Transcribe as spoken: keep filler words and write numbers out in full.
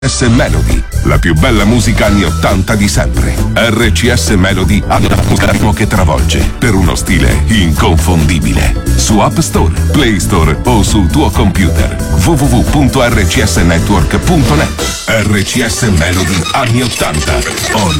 R C S Melody, la più bella musica anni ottanta di sempre. R C S Melody ha una musica che travolge per uno stile inconfondibile. Su App Store, Play Store o sul tuo computer. w w w punto r c s network punto net. R C S Melody anni ottanta. On